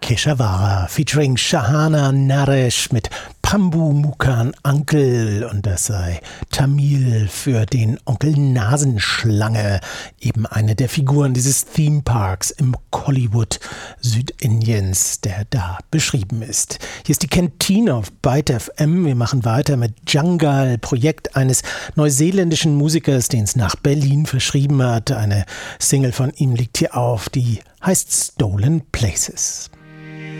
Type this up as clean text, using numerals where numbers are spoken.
Keshawara featuring Shahana Naresh mit Pambu Mukan Uncle, und das sei Tamil für den Onkel Nasenschlange, eben eine der Figuren dieses Theme Parks im Kollywood Südindiens, der da beschrieben ist. Hier ist die Kantine auf Byte FM. Wir machen weiter mit Jungle, Projekt eines neuseeländischen Musikers, den es nach Berlin verschrieben hat. Eine Single von ihm liegt hier auf, die heißt Stolen Places.